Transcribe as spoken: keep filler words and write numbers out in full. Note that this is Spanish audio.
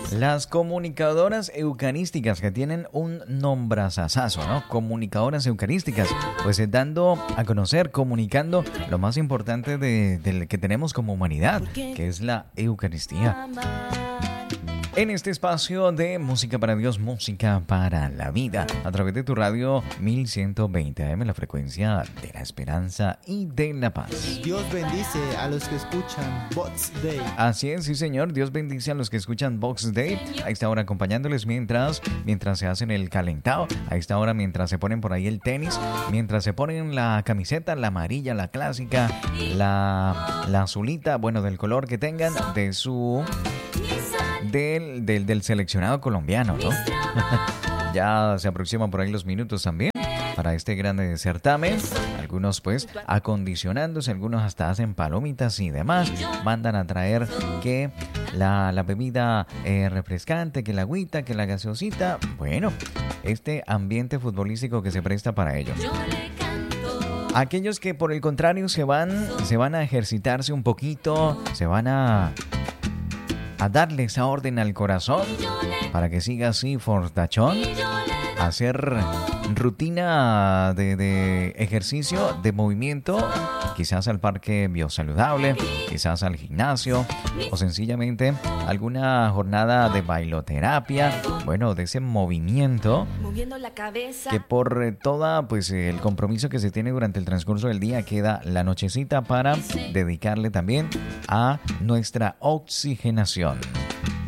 Las comunicadoras eucarísticas, que tienen un nombrazazazo, ¿no? Comunicadoras eucarísticas, pues eh, dando a conocer, comunicando lo más importante de, de que tenemos como humanidad, que es la Eucaristía. En este espacio de Música para Dios, Música para la Vida, a través de tu radio mil ciento veinte A M, la frecuencia de la esperanza y de la paz. Dios bendice a los que escuchan Box Day. Así es, sí señor, Dios bendice a los que escuchan Box Day. A esta hora acompañándoles mientras, mientras se hacen el calentado, a esta hora mientras se ponen por ahí el tenis, mientras se ponen la camiseta, la amarilla, la clásica, la, la azulita, bueno, del color que tengan, de su... Del, del, del seleccionado colombiano, ¿no? Ya se aproximan por ahí los minutos también para este grande certamen. Algunos pues acondicionándose, algunos hasta hacen palomitas y demás. Mandan a traer que la, la bebida eh, refrescante, que la agüita, que la gaseosita. Bueno, este ambiente futbolístico que se presta para ello. Aquellos que por el contrario se van, se van a ejercitarse un poquito, se van a... a darle esa orden al corazón para que siga así fortachón, hacer rutina de, de ejercicio, de movimiento, quizás al parque biosaludable, quizás al gimnasio o sencillamente alguna jornada de bailoterapia, bueno, de ese movimiento que por toda pues el compromiso que se tiene durante el transcurso del día queda la nochecita para dedicarle también a nuestra oxigenación.